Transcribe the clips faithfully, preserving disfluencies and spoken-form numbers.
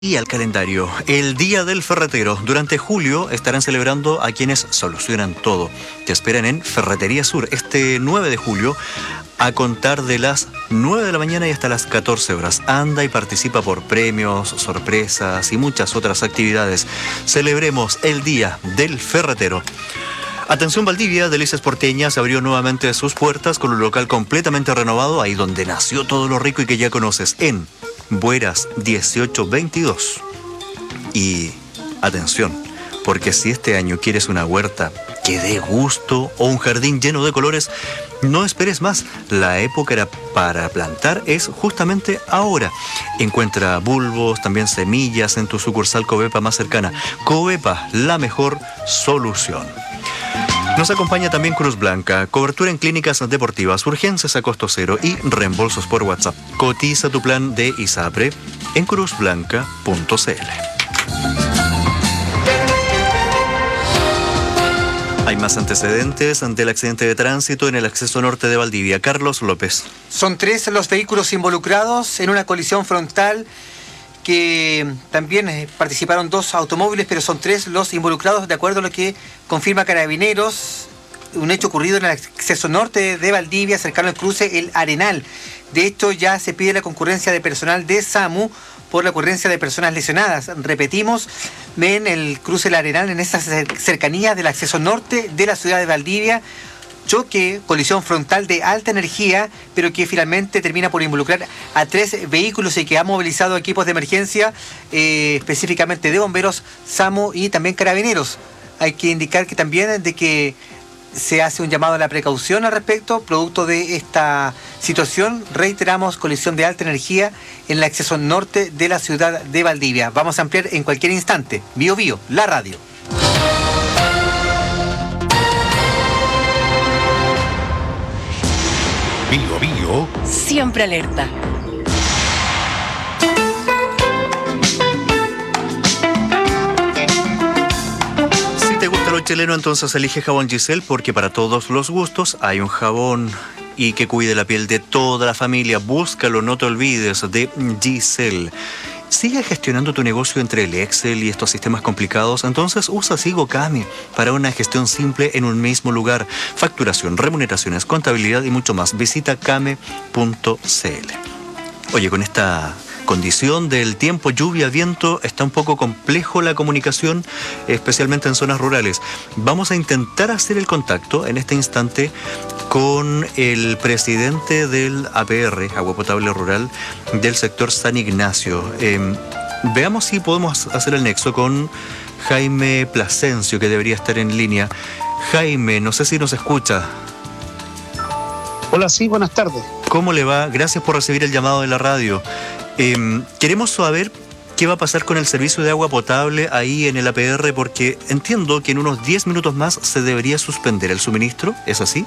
Y al calendario, el Día del Ferretero. Durante julio estarán celebrando a quienes solucionan todo. Te esperan en Ferretería Sur este nueve de julio a contar de las nueve de la mañana y hasta las catorce horas. Anda y participa por premios, sorpresas y muchas otras actividades. Celebremos el Día del Ferretero. Atención Valdivia, Delicias Porteñas abrió nuevamente sus puertas con un local completamente renovado, ahí donde nació todo lo rico y que ya conoces, en Bueras dieciocho veintidós. Y atención, porque si este año quieres una huerta que dé gusto o un jardín lleno de colores, no esperes más. La época era para plantar es justamente ahora. Encuentra bulbos, también semillas en tu sucursal Covepa más cercana. Covepa, la mejor solución. Nos acompaña también Cruz Blanca, cobertura en clínicas deportivas, urgencias a costo cero y reembolsos por WhatsApp. Cotiza tu plan de ISAPRE en cruz blanca punto c l. Hay más antecedentes ante el accidente de tránsito en el acceso norte de Valdivia. Carlos López. Son tres los vehículos involucrados en una colisión frontal que también eh, participaron dos automóviles, pero son tres los involucrados, de acuerdo a lo que confirma Carabineros. Un hecho ocurrido en el acceso norte de Valdivia, cercano al cruce El Arenal. De hecho, ya se pide la concurrencia de personal de SAMU por la ocurrencia de personas lesionadas. Repetimos, ven el cruce El Arenal en estas cercanías del acceso norte de la ciudad de Valdivia. Choque, colisión frontal de alta energía, pero que finalmente termina por involucrar a tres vehículos y que ha movilizado equipos de emergencia, eh, específicamente de bomberos, SAMU y también Carabineros. Hay que indicar que también de que se hace un llamado a la precaución al respecto, producto de esta situación. Reiteramos, colisión de alta energía en el acceso norte de la ciudad de Valdivia. Vamos a ampliar en cualquier instante. Bio Bio, la radio. Bio Bio. Siempre alerta. Si te gusta lo chileno, entonces elige jabón Giselle, porque para todos los gustos hay un jabón y que cuide la piel de toda la familia. Búscalo, no te olvides de Giselle. Sigue gestionando tu negocio entre el Excel y estos sistemas complicados, entonces usa Sigo Kami para una gestión simple en un mismo lugar. Facturación, remuneraciones, contabilidad y mucho más. Visita kame punto c l. Oye, con esta condición del tiempo, lluvia, viento, está un poco complejo la comunicación, especialmente en zonas rurales. Vamos a intentar hacer el contacto en este instante con el presidente del A P R, Agua Potable Rural, del sector San Ignacio. Eh, veamos si podemos hacer el nexo con Jaime Plasencio, que debería estar en línea. Jaime, no sé si nos escucha. Hola, sí, buenas tardes. ¿Cómo le va? Gracias por recibir el llamado de la radio. Eh, queremos saber qué va a pasar con el servicio de agua potable ahí en el A P R, porque entiendo que en unos diez minutos más se debería suspender el suministro, ¿es así?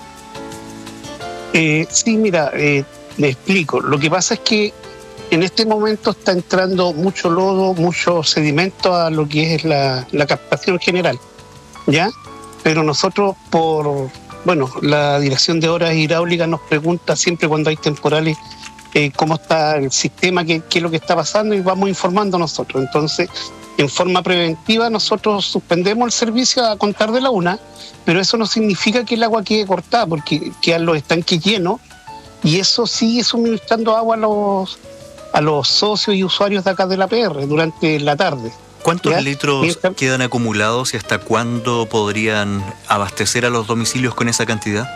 Eh, sí, mira, eh, le explico. Lo que pasa es que en este momento está entrando mucho lodo, mucho sedimento a lo que es la, la captación general, ¿ya? Pero nosotros, por, bueno, la Dirección de Obras Hidráulicas nos pregunta siempre cuando hay temporales eh, cómo está el sistema, qué, qué es lo que está pasando, y vamos informando nosotros. Entonces, en forma preventiva, nosotros suspendemos el servicio a contar de la una, pero eso no significa que el agua quede cortada, porque quedan los estanques llenos, y eso sigue suministrando agua a los, a los socios y usuarios de acá de la A P R durante la tarde. ¿Cuántos ¿Ya? litros Mientras... quedan acumulados y hasta cuándo podrían abastecer a los domicilios con esa cantidad?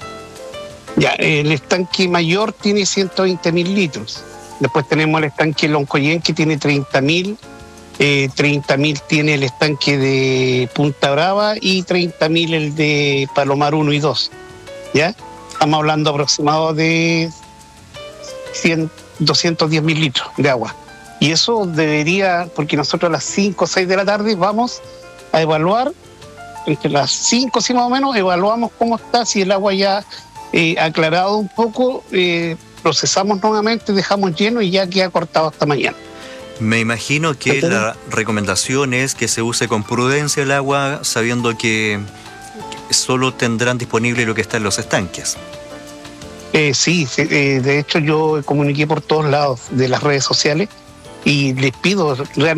Ya, el estanque mayor tiene ciento veinte mil litros. Después tenemos el estanque Loncoyen, que tiene treinta mil. Eh, treinta mil tiene el estanque de Punta Brava y treinta mil el de Palomar uno y dos. ¿Ya? Estamos hablando aproximado de cien, doscientos diez mil litros de agua. Y eso debería, porque nosotros a las cinco o seis de la tarde vamos a evaluar, entre las cinco, sí más o menos, evaluamos cómo está, si el agua ya eh, ha aclarado un poco, eh, procesamos nuevamente, dejamos lleno y ya queda cortado hasta mañana. Me imagino que la recomendación es que se use con prudencia el agua, sabiendo que solo tendrán disponible lo que está en los estanques. Eh, sí, eh, de hecho yo comuniqué por todos lados de las redes sociales y les pido realmente